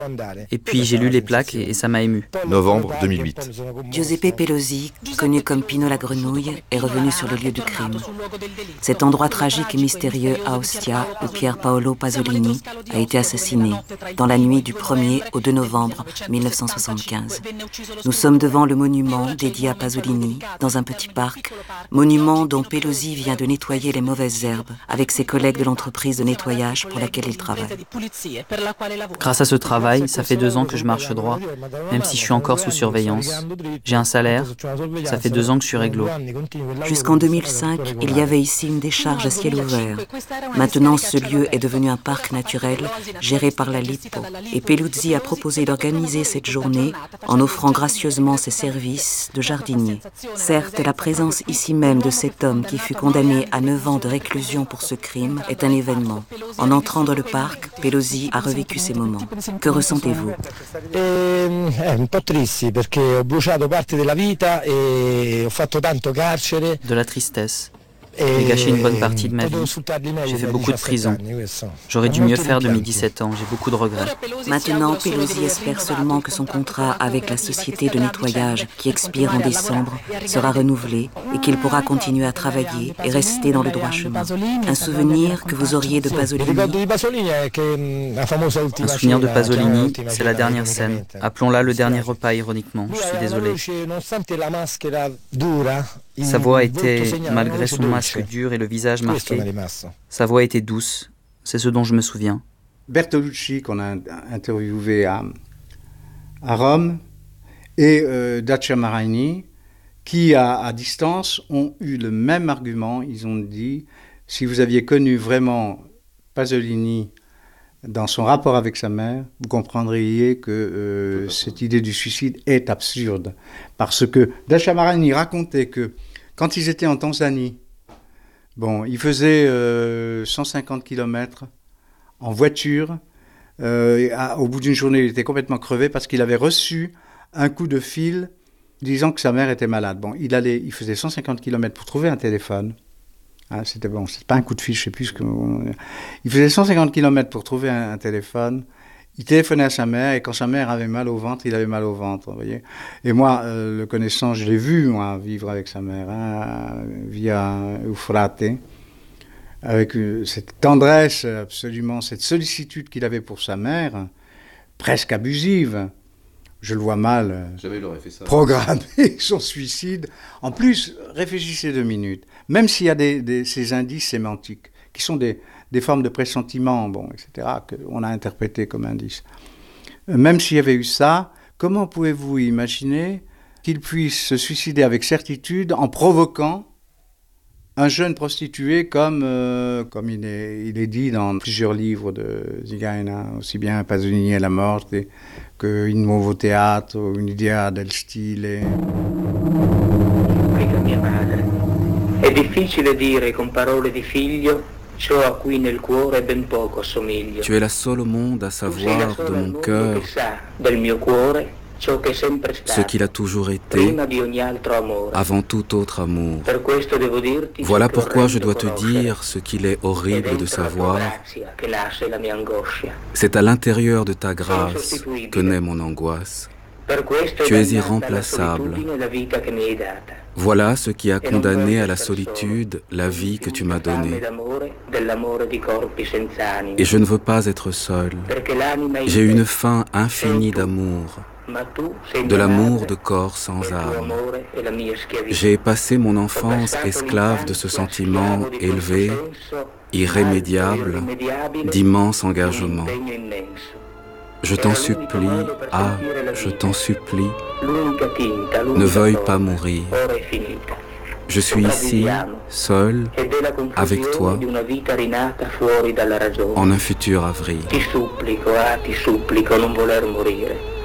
Et puis j'ai lu les plaques et ça m'a ému. Novembre 2008. Giuseppe Pelosi, connu comme Pino la grenouille, est revenu sur le lieu du crime. Cet endroit tragique et mystérieux à Ostia, où Pier Paolo Pasolini a été assassiné dans la nuit du 1er au 2 novembre 1975. Nous sommes devant le monument dédié à Pasolini, dans un petit parc, monument dont Pelosi vient de nettoyer les mauvaises herbes avec ses collègues de l'entreprise de nettoyage pour laquelle il travaille. Grâce à ce travail, ça fait 2 ans que je marche droit, même si je suis encore sous surveillance. J'ai un salaire, ça fait 2 ans que je suis réglo. Jusqu'en 2005, il y avait ici une décharge à ciel ouvert. Maintenant, ce lieu est devenu un parc naturel géré par la Lippo. Et Peluzzi a proposé d'organiser cette journée en offrant gracieusement ses services de jardinier. Certes, la présence ici même de cet homme qui fut condamné à 9 ans de réclusion pour ce crime est un événement. En entrant dans le parc, Pelosi a revécu ces moments. Que ressentez-vous? Un po' tristi perché ho bruciato parte della vita e ho fatto tanto carcere. De la tristesse. J'ai gâché une bonne partie de ma vie. J'ai fait beaucoup de prison. J'aurais dû mieux faire de mes 17 ans. J'ai beaucoup de regrets. Maintenant, Pelosi espère seulement que son contrat avec la société de nettoyage, qui expire en décembre, sera renouvelé et qu'il pourra continuer à travailler et rester dans le droit chemin. Un souvenir que vous auriez de Pasolini? Un souvenir de Pasolini, c'est la dernière scène. Appelons-la le dernier repas, ironiquement. Je suis désolé. Sa voix était, malgré son masque dur et le visage marqué, sa voix était douce. C'est ce dont je me souviens. Bertolucci, qu'on a interviewé à Rome, et Dacia Maraini, qui, à distance, ont eu le même argument. Ils ont dit, si vous aviez connu vraiment Pasolini dans son rapport avec sa mère, vous comprendriez que cette idée du suicide est absurde. Parce que Dacia Maraini racontait que quand ils étaient en Tanzanie, ils faisaient 150 km en voiture. Au bout d'une journée, il était complètement crevé parce qu'il avait reçu un coup de fil disant que sa mère était malade. Il faisait 150 km pour trouver un téléphone. C'était pas un coup de fil, je sais plus il faisait 150 km pour trouver un téléphone. Il téléphonait à sa mère et quand sa mère avait mal au ventre, il avait mal au ventre, vous voyez. Et moi, le connaissant, je l'ai vu, moi, vivre avec sa mère, via Eufrate, avec cette tendresse absolument, cette sollicitude qu'il avait pour sa mère, presque abusive. Je le vois mal programmer son suicide. En plus, réfléchissez 2 minutes. Même s'il y a ces indices sémantiques, qui sont des formes de pressentiment, etc., qu'on a interprétées comme indices. Même s'il y avait eu ça, comment pouvez-vous imaginer qu'il puisse se suicider avec certitude en provoquant un jeune prostitué comme il est dit dans plusieurs livres de Zigaina, aussi bien Pasolini e la morte que Il nuovo teatro, Un'idea del stile. Mia madre. È difficile dire con parole di figlio ciò a cui nel cuore ben poco assomiglio. Tu es la seule au monde à savoir de mon cœur del mio cuore ciò che è sempre stato, ce qu'il a toujours été prima di ogni altro amore. avant tout autre amour. Per questo devo dirti Voilà pourquoi je dois te dire ce qu'il est horrible de savoir. Che nasce la mia angoscia. C'est à l'intérieur de ta grâce que naît mon angoisse. Tu es irremplaçable. Voilà ce qui a condamné à la solitude la vie que tu m'as donnée. Et je ne veux pas être seul. J'ai une faim infinie d'amour, de l'amour de corps sans âme. J'ai passé mon enfance esclave de ce sentiment élevé, irrémédiable, d'immense engagement. Je t'en supplie, je t'en supplie, ne veuille pas mourir. Je suis ici, seul, avec toi, en un futur avril. Ti supplico, non voler morire.